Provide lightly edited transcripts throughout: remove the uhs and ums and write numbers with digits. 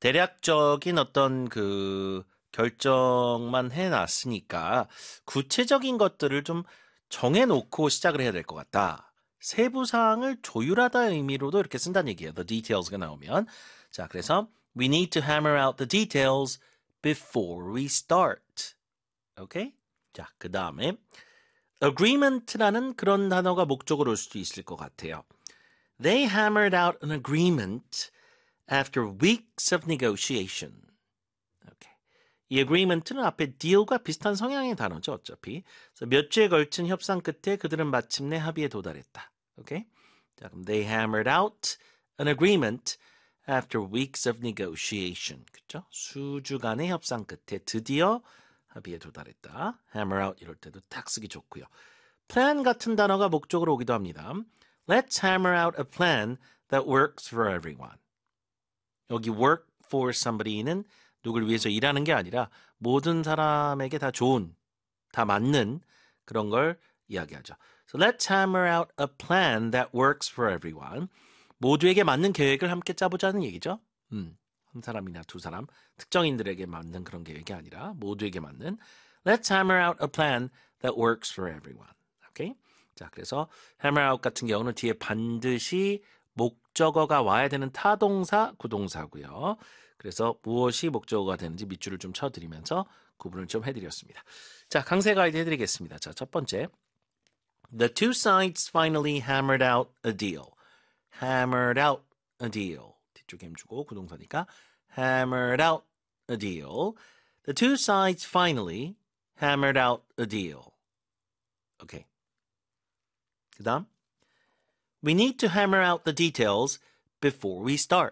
대략적인 어떤 그 결정만 해놨으니까 구체적인 것들을 좀 정해놓고 시작을 해야 될 것 같다. 세부사항을 조율하다의 의미로도 이렇게 쓴다는 얘기예요. The details가 나오면. 자, 그래서 we need to hammer out the details before we start. 오케이? 자, 그 다음에 agreement라는 그런 단어가 목적으로 올 수도 있을 것 같아요. They hammered out an agreement after weeks of negotiation. Okay. 이 agreement는 앞에 deal과 비슷한 성향의 단어죠, 어차피. 몇 주에 걸친 협상 끝에 그들은 마침내 합의에 도달했다. Okay? 자, 그럼 they hammered out an agreement after weeks of negotiation. 그렇죠? 수주간의 협상 끝에 드디어 합의에 도달했다. hammer out 이럴 때도 딱 쓰기 좋고요. plan 같은 단어가 목적으로 오기도 합니다. Let's hammer out a plan that works for everyone. 여기 work for somebody는 누굴 위해서 일하는 게 아니라 모든 사람에게 다 좋은, 다 맞는 그런 걸 이야기하죠. So let's hammer out a plan that works for everyone. 모두에게 맞는 계획을 함께 짜보자는 얘기죠. 한 사람이나 두 사람, 특정인들에게 맞는 그런 계획이 아니라 모두에게 맞는 Let's hammer out a plan that works for everyone. 오케이? 자, 그래서 hammer out 같은 경우는 뒤에 반드시 목적어가 와야 되는 타동사, 구동사고요. 그래서 무엇이 목적어가 되는지 밑줄을 좀 쳐드리면서 구분을 좀 해드렸습니다. 자, 강세 가이드 해드리겠습니다. 자, 첫 번째. The two sides finally hammered out a deal. hammered out a deal. 뒤쪽에 힘주고 구동사니까 hammered out a deal. The two sides finally hammered out a deal. 오케이. 그 다음. We need to hammer out the details before we start.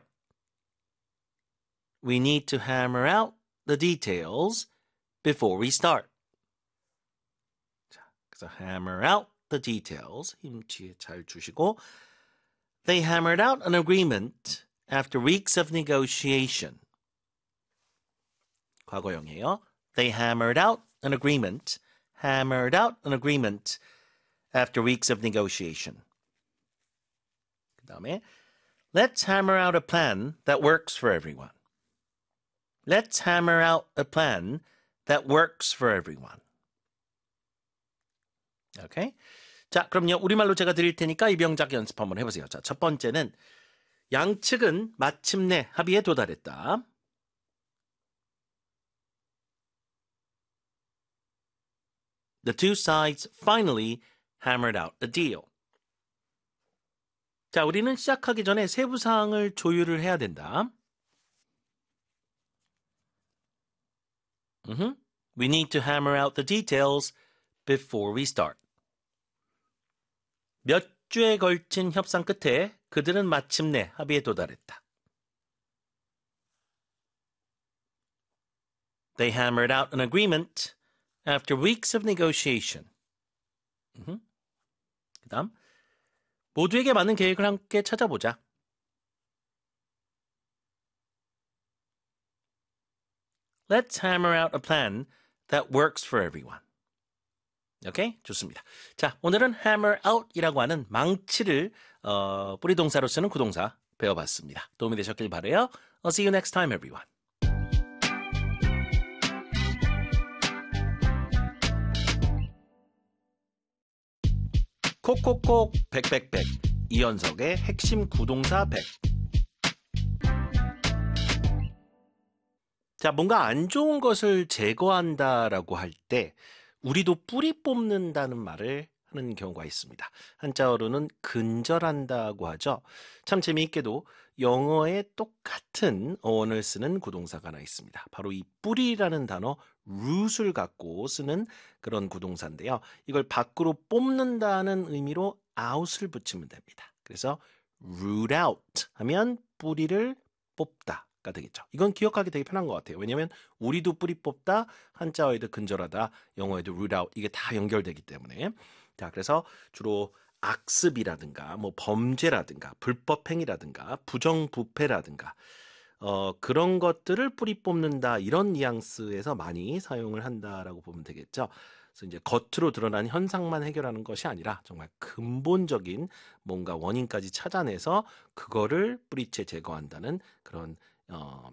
We need to hammer out the details before we start. 자, 그래서 hammer out the details. 힘 뒤에 잘 주시고 They hammered out an agreement after weeks of negotiation. 과거형이에요. They hammered out an agreement. Hammered out an agreement after weeks of negotiation. 그 다음에 Let's hammer out a plan that works for everyone. Let's hammer out a plan that works for everyone. 오케이? 자, 그럼요. 우리말로 제가 드릴 테니까 입영작 연습 한번 해보세요. 자, 첫 번째는 양측은 마침내 합의에 도달했다. The two sides finally hammered out a deal. 자, 우리는 시작하기 전에 세부 사항을 조율을 해야 된다. We need to hammer out the details before we start. 몇 주에 걸친 협상 끝에 그들은 마침내 합의에 도달했다. They hammered out an agreement after weeks of negotiation. 그 다음, 모두에게 맞는 계획을 함께 찾아보자. Let's hammer out a plan that works for everyone. 오케이? 좋습니다. 자, 오늘은 hammer out이라고 하는 망치를 뿌리 동사로 쓰는 구동사 배워봤습니다. 도움이 되셨길 바라요. I'll see you next time, everyone. 콕콕콕 백백백 이연석의 핵심 구동사 100. 자, 뭔가 안 좋은 것을 제거한다라고 할 때 우리도 뿌리 뽑는다는 말을 하는 경우가 있습니다. 한자어로는 근절한다고 하죠. 참 재미있게도 영어에 똑같은 어원을 쓰는 구동사가 하나 있습니다. 바로 이 뿌리라는 단어 root을 갖고 쓰는 그런 구동사인데요. 이걸 밖으로 뽑는다는 의미로 out을 붙이면 됩니다. 그래서 root out 하면 뿌리를 뽑다. 가 되겠죠. 이건 기억하기 되게 편한 것 같아요. 왜냐하면 우리도 뿌리 뽑다, 한자어에도 근절하다, 영어에도 root out 이게 다 연결되기 때문에. 자, 그래서 주로 악습이라든가 뭐 범죄라든가 불법 행위라든가 부정부패라든가 그런 것들을 뿌리 뽑는다 이런 뉘앙스에서 많이 사용을 한다라고 보면 되겠죠. 그래서 이제 겉으로 드러난 현상만 해결하는 것이 아니라 정말 근본적인 뭔가 원인까지 찾아내서 그거를 뿌리째 제거한다는 그런